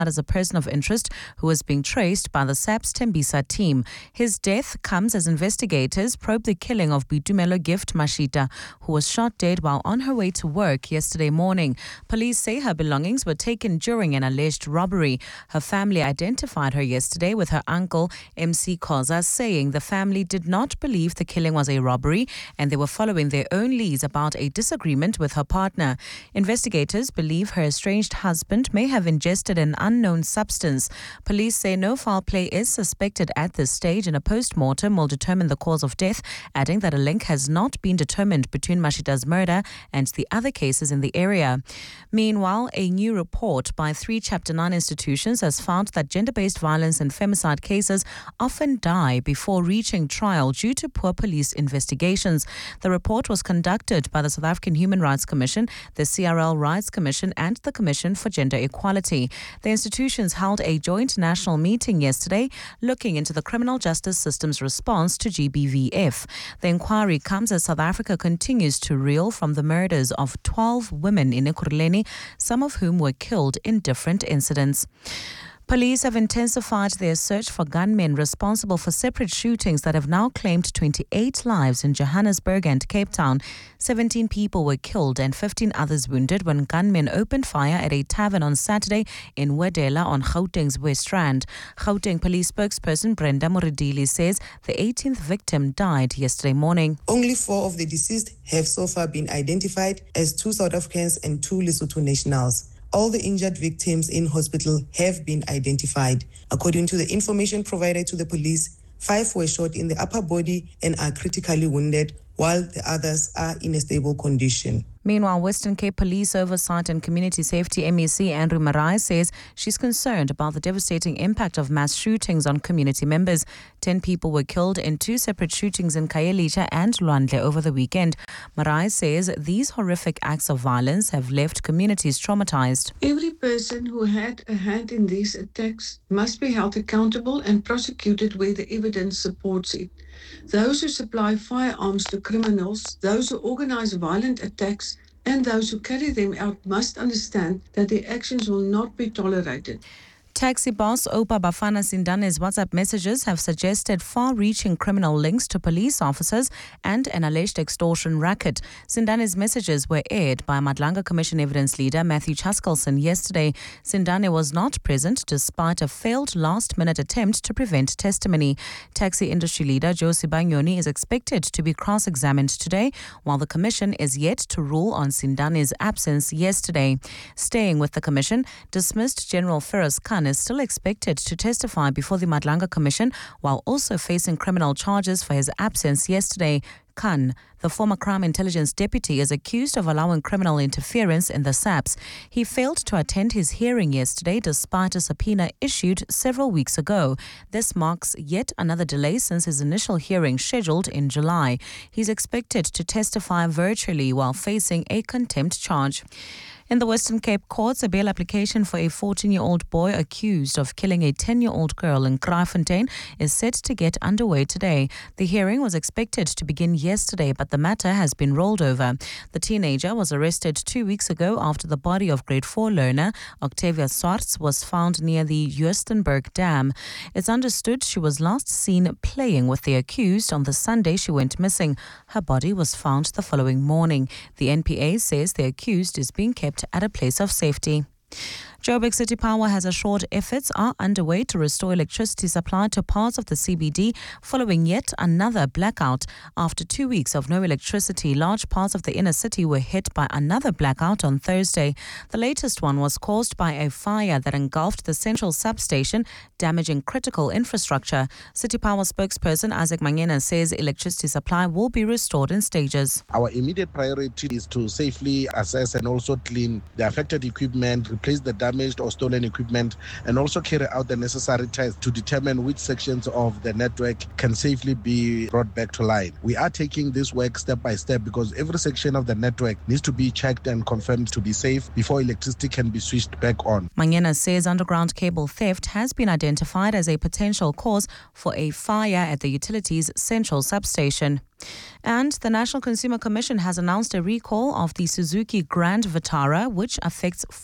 as a person of interest who is being traced by the SAPS Tembisa team. His death comes as investigators probe the killing of Bitumelo Gift Mashita, who was shot dead while on her way to work yesterday morning. Police say her belongings were taken during an alleged robbery. Her family identified her yesterday with her uncle, MC Khoza, saying the family did not believe the killing was a robbery and they were following their own leads about a disagreement with her partner. Investigators believe her estranged husband may have ingested an unknown substance. Police say no foul play is suspected at this stage and a post-mortem will determine the cause of death, adding that a link has not been determined between Mashita's murder and the other cases in the area. Meanwhile, a new report by 3 Chapter 9 institutions has found that gender-based violence and femicide cases often die before reaching trial due to poor police investigations. The report was conducted by the South African Human Rights Commission, the CRL Rights Commission and the Commission for Gender Equality. The institutions held a joint national meeting yesterday looking into the criminal justice system's response to GBVF. The inquiry comes as South Africa continues to reel from the murders of 12 women in Ekurhuleni, some of whom were killed in different incidents. Police have intensified their search for gunmen responsible for separate shootings that have now claimed 28 lives in Johannesburg and Cape Town. 17 people were killed and 15 others wounded when gunmen opened fire at a tavern on Saturday in Wedela on Gauteng's West Rand. Gauteng police spokesperson Brenda Moridili says the 18th victim died yesterday morning. Only 4 of the deceased have so far been identified as 2 South Africans and 2 Lesotho nationals. All the injured victims in hospital have been identified. According to the information provided to the police, 5 were shot in the upper body and are critically wounded, while the others are in a stable condition. Meanwhile, Western Cape Police Oversight and Community Safety MEC Andrew Marai says she's concerned about the devastating impact of mass shootings on community members. 10 people were killed in 2 separate shootings in Khayelitsha and Lwandle over the weekend. Marai says these horrific acts of violence have left communities traumatized. Every person who had a hand in these attacks must be held accountable and prosecuted where the evidence supports it. Those who supply firearms to criminals, those who organize violent attacks, and those who carry them out must understand that their actions will not be tolerated. Taxi boss Opa Bafana Sindane's WhatsApp messages have suggested far-reaching criminal links to police officers and an alleged extortion racket. Sindane's messages were aired by Madlanga Commission evidence leader Matthew Chaskalson yesterday. Sindane was not present despite a failed last-minute attempt to prevent testimony. Taxi industry leader Josie Banyoni is expected to be cross-examined today, while the commission is yet to rule on Sindane's absence yesterday. Staying with the commission, dismissed General Feroz Khan is still expected to testify before the Madlanga Commission while also facing criminal charges for his absence yesterday. Khan, the former crime intelligence deputy, is accused of allowing criminal interference in the SAPS. He failed to attend his hearing yesterday despite a subpoena issued several weeks ago. This marks yet another delay since his initial hearing scheduled in July. He's expected to testify virtually while facing a contempt charge. In the Western Cape courts, a bail application for a 14-year-old boy accused of killing a 10-year-old girl in Kraaifontein is set to get underway today. The hearing was expected to begin yesterday, but the matter has been rolled over. The teenager was arrested 2 weeks ago after the body of grade 4 learner Octavia Swartz was found near the Joostenburg Dam. It's understood she was last seen playing with the accused on the Sunday she went missing. Her body was found the following morning. The NPA says the accused is being kept at a place of safety. Joburg City Power has assured efforts are underway to restore electricity supply to parts of the CBD following yet another blackout. After 2 weeks of no electricity, large parts of the inner city were hit by another blackout on Thursday. The latest one was caused by a fire that engulfed the central substation, damaging critical infrastructure. City Power spokesperson Isaac Mangena says electricity supply will be restored in stages. Our immediate priority is to safely assess and also clean the affected equipment, replace the damaged or stolen equipment, and also carry out the necessary tests to determine which sections of the network can safely be brought back to line. We are taking this work step by step because every section of the network needs to be checked and confirmed to be safe before electricity can be switched back on. Mangena says underground cable theft has been identified as a potential cause for a fire at the utility's central substation. And the National Consumer Commission has announced a recall of the Suzuki Grand Vitara, which affects 500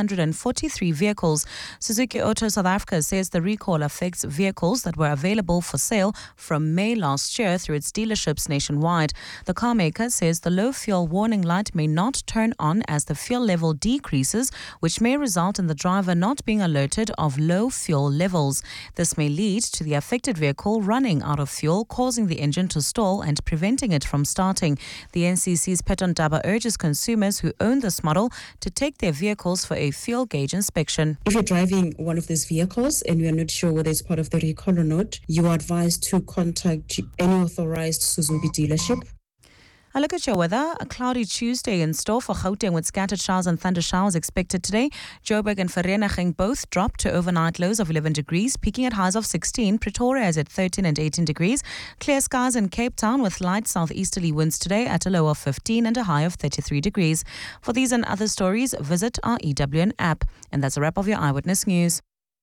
643 vehicles. Suzuki Auto South Africa says the recall affects vehicles that were available for sale from May last year through its dealerships nationwide. The car maker says the low fuel warning light may not turn on as the fuel level decreases, which may result in the driver not being alerted of low fuel levels. This may lead to the affected vehicle running out of fuel, causing the engine to stall and preventing it from starting. The NCC's Peton Daba urges consumers who own this model to take their vehicles for a fuel gauge inspection. If you're driving one of these vehicles and you're not sure whether it's part of the recall or not, you are advised to contact any authorized Suzuki dealership. A look at your weather. A cloudy Tuesday in store for Gauteng with scattered showers and thunder showers expected today. Joburg and Vereeniging both drop to overnight lows of 11 degrees, peaking at highs of 16. Pretoria is at 13 and 18 degrees. Clear skies in Cape Town with light southeasterly winds today at a low of 15 and a high of 33 degrees. For these and other stories, visit our EWN app. And that's a wrap of your Eyewitness News.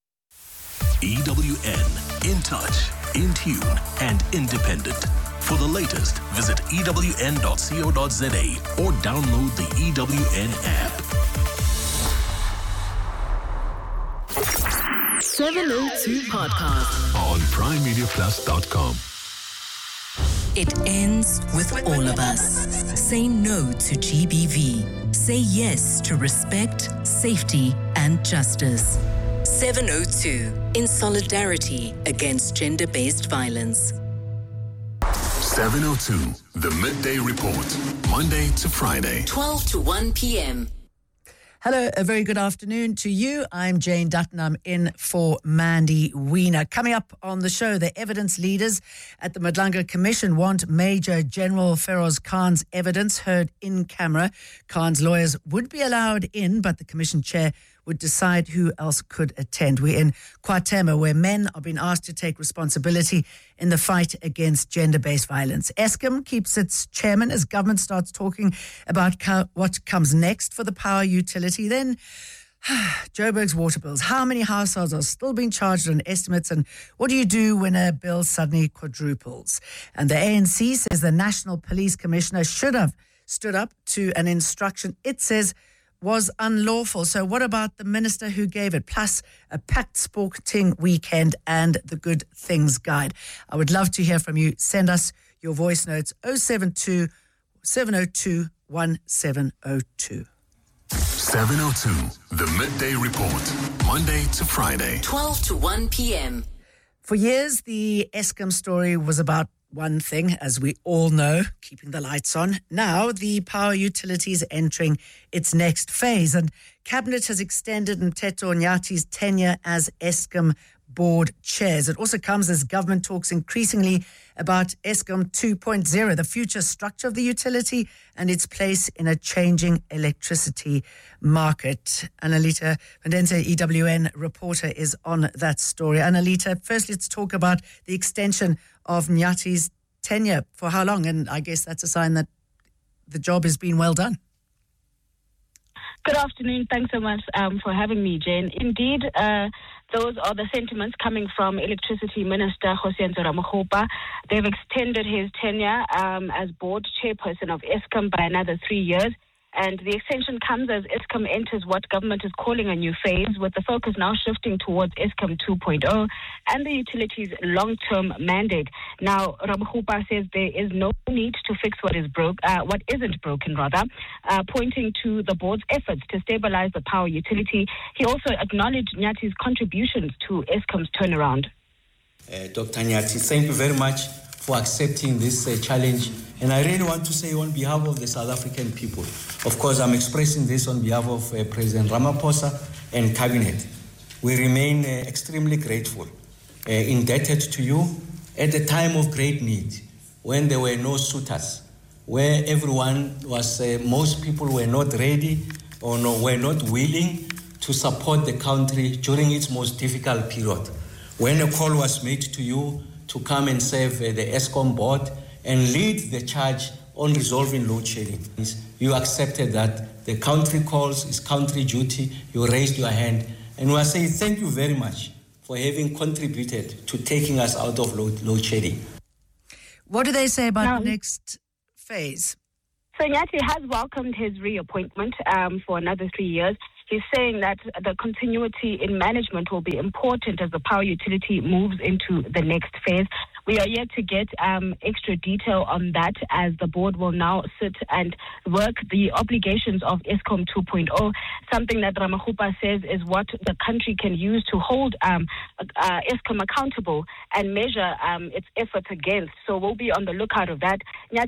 EWN, in touch, in tune, and independent. For the latest, visit ewn.co.za or download the EWN app. 702 Podcast On PrimeMediaPlus.com. It ends with all of us. Say no to GBV. Say yes to respect, safety, and justice. 702, in solidarity against gender-based violence. 702, the Midday Report, Monday to Friday. 12 to 1 p.m. Hello, a very good afternoon to you. I'm Jane Dutton. I'm in for Mandy Wiener. Coming up on the show, the evidence leaders at the Madlanga Commission want Major General Feroz Khan's evidence heard in camera. Khan's lawyers would be allowed in, but the commission chair would decide who else could attend. We're in KwaThema, where men are being asked to take responsibility in the fight against gender-based violence. Eskom keeps its chairman as government starts talking about what comes next for the power utility. Then Joburg's water bills. How many households are still being charged on estimates, and what do you do when a bill suddenly quadruples? And the ANC says the National Police Commissioner should have stood up to an instruction it says was unlawful. So what about the minister who gave it? Plus a packed sporting weekend and the Good Things Guide. I would love to hear from you. Send us your voice notes 072 702 1702. 702, the Midday Report, Monday to Friday. 12 to 1 p.m. For years, the Eskom story was about one thing, as we all know, keeping the lights on. Now, the power utility is entering its next phase, and Cabinet has extended Mteto Nyati's tenure as Eskom board chairs. It also comes as government talks increasingly about Eskom 2.0, the future structure of the utility and its place in a changing electricity market. Annalita Vandense, EWN reporter, is on that story. Annalita, first let's talk about the extension of Nyati's tenure. For how long? And I guess that's a sign that the job has been well done. Good afternoon. Thanks so much for having me, Jane. Indeed, those are the sentiments coming from Electricity Minister Kgosientsho Ramokgopa. They've extended his tenure as board chairperson of Eskom by another 3 years. And the extension comes as Eskom enters what government is calling a new phase, with the focus now shifting towards Eskom 2.0 and the utility's long-term mandate. Now, Ramokgopa says there is no need to fix what isn't broken, pointing to the board's efforts to stabilize the power utility. He also acknowledged Nyati's contributions to Eskom's turnaround. Dr. Nyati, thank you very much for accepting this challenge. And I really want to say on behalf of the South African people, of course, I'm expressing this on behalf of President Ramaphosa and Cabinet. We remain extremely grateful, indebted to you at a time of great need, when there were no suitors, where everyone was, most people were not ready or were not willing to support the country during its most difficult period. When a call was made to you to come and serve the Eskom board and lead the charge on resolving load shedding, you accepted that. The country calls is country duty. You raised your hand. And we are saying thank you very much for having contributed to taking us out of load shedding. What do they say about the next phase? So Nyati has welcomed his reappointment for another 3 years. He's saying that the continuity in management will be important as the power utility moves into the next phase. We are yet to get extra detail on that, as the board will now sit and work the obligations of Eskom 2.0, something that Ramokgopa says is what the country can use to hold Eskom accountable and measure its efforts against. So we'll be on the lookout of that.